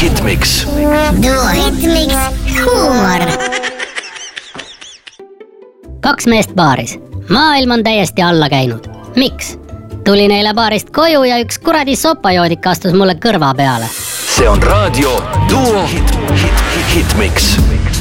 Hitmix. Duo Hitmix huumor. 2 meest baaris. Maailm on täiesti alla käinud. Miks? Tuli neile baarist koju ja üks kuradi sopajoodik astus mulle kõrva peale. See on raadio Duo Hitmix.